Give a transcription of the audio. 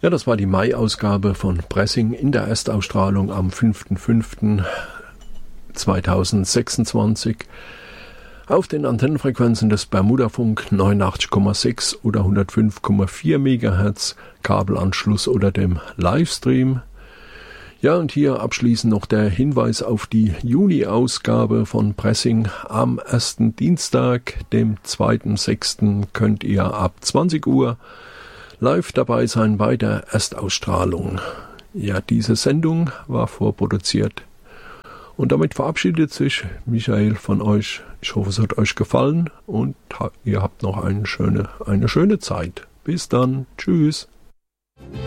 Ja, das war die Mai-Ausgabe von Pressing in der Erstausstrahlung am 5.5.2026 auf den Antennenfrequenzen des Bermudafunk 89,6 oder 105,4 MHz, Kabelanschluss oder dem Livestream. Ja, und hier abschließend noch der Hinweis auf die Juni-Ausgabe von Pressing. Am ersten Dienstag, dem 2.6. könnt ihr ab 20 Uhr live dabei sein bei der Erstausstrahlung. Ja, diese Sendung war vorproduziert. Und damit verabschiedet sich Michael von euch. Ich hoffe, es hat euch gefallen und ihr habt noch eine schöne Zeit. Bis dann. Tschüss.